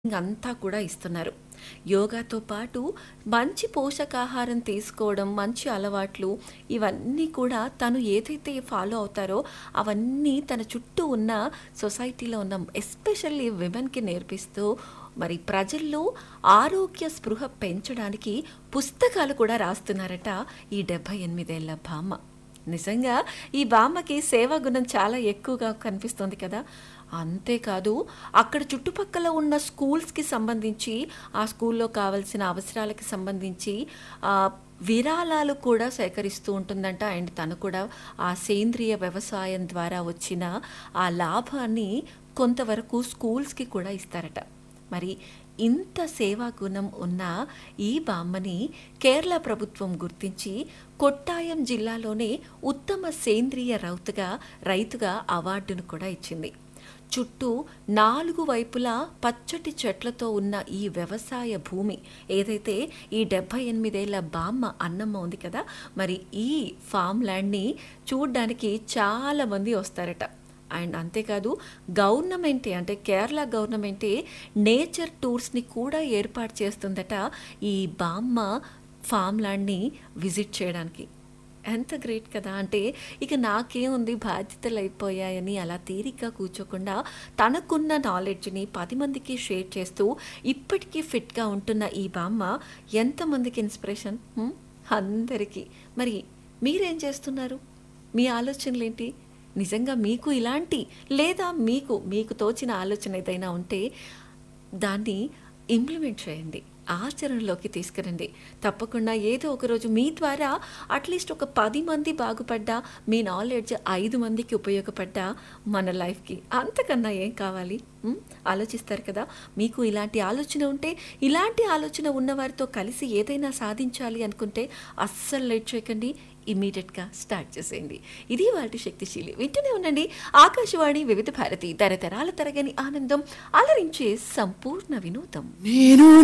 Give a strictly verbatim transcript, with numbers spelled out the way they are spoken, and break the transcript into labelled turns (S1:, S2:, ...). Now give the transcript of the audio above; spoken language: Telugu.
S1: అంతా కూడా ఇస్తున్నారు. యోగాతో పాటు మంచి పోషకాహారం తీసుకోవడం, మంచి అలవాట్లు ఇవన్నీ కూడా తను ఏదైతే ఫాలో అవుతారో అవన్నీ తన చుట్టూ ఉన్న సొసైటీలో ఉన్న ఎస్పెషల్లీ విమెన్‌కి నేర్పిస్తూ మరి ప్రజల్లో ఆరోగ్య స్పృహ పెంచడానికి పుస్తకాలు కూడా రాస్తున్నారట ఈ డెబ్బై ఎనిమిది ఏళ్ల బామ్మ. నిజంగా ఈ బామ్మకి సేవా గుణం చాలా ఎక్కువగా కనిపిస్తుంది కదా! అంతేకాదు అక్కడ చుట్టుపక్కల ఉన్న స్కూల్స్‌కి సంబంధించి, ఆ స్కూల్‌లో కావాల్సిన అవసరాలకి సంబంధించి ఆహ్, విరాళాలు కూడా సేకరిస్తూ ఉంటుందంట. అండ్ తను కూడా ఆ సేంద్రియ వ్యవసాయం ద్వారా వచ్చిన ఆ లాభాన్ని కొంతవరకు స్కూల్స్‌కి కూడా ఇస్తారట. మరి ఇంత సేవా గుణం ఉన్న ఈ బామ్మని కేరళ ప్రభుత్వం గుర్తించి కొట్టాయం జిల్లాలోనే ఉత్తమ సేంద్రియ రౌతుగా రైతుగా అవార్డును కూడా ఇచ్చింది. చుట్టూ నాలుగు వైపులా పచ్చటి చెట్లతో ఉన్న ఈ వ్యవసాయ భూమి ఏదైతే ఈ డెబ్బై ఎనిమిదేళ్ల బామ్మ అన్నమ్మ ఉంది కదా, మరి ఈ ఫామ్ ల్యాండ్ని చూడ్డానికి చాలా మంది వస్తారట. అండ్ అంతేకాదు గవర్నమెంటే అంటే కేరళ గవర్నమెంటే నేచర్ టూర్స్ని కూడా ఏర్పాటు చేస్తుందట ఈ బామ్మ ఫామ్ ల్యాండ్ని విజిట్ చేయడానికి. ఎంత గ్రేట్ కదా! అంటే ఇక నాకేముంది బాధ్యతలు అయిపోయాయని అలా తీరిగ్గా కూర్చోకుండా తనకున్న నాలెడ్జ్ని పది మందికి షేర్ చేస్తూ ఇప్పటికీ ఫిట్గా ఉంటున్న ఈ బామ్మ ఎంతమందికి ఇన్స్పిరేషన్? హ్మ్? అందరికీ. మరి మీరేం చేస్తున్నారు? మీ ఆలోచనలేంటి? నిజంగా మీకు ఇలాంటి లేదా మీకు మీకు తోచిన ఆలోచన ఏదైనా ఉంటే దాన్ని ఇంప్లిమెంట్ చేయండి, ఆచరణలోకి తీసుకురండి. తప్పకుండా ఏదో ఒకరోజు మీ ద్వారా అట్లీస్ట్ ఒక పది మంది బాగుపడ్డా, మీ నాలెడ్జ్ ఐదు మందికి ఉపయోగపడ్డా మన లైఫ్కి అంతకన్నా ఏం కావాలి? ఉమ్, ఆలోచిస్తారు కదా. మీకు ఇలాంటి ఆలోచన ఉంటే, ఇలాంటి ఆలోచన ఉన్నవారితో కలిసి ఏదైనా సాధించాలి అనుకుంటే అస్సలు లేట్ చేయకండి, ఇమీడియట్గా స్టార్ట్ చేసేయండి. ఇది వాటి శక్తిశీలి. వింటూనే ఉండండి ఆకాశవాణి వివిధ భారతి, తరతరాల తరగని ఆనందం, అలరించే సంపూర్ణ వినోదం.
S2: నేను